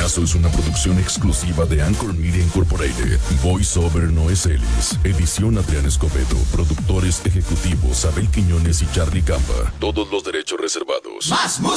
Caso es una producción exclusiva de Anchor Media Incorporated. Voice Over Noé Celis. Edición Adrián Escobedo. Productores ejecutivos Abel Quiñones y Charlie Campa. Todos los derechos reservados. Más música.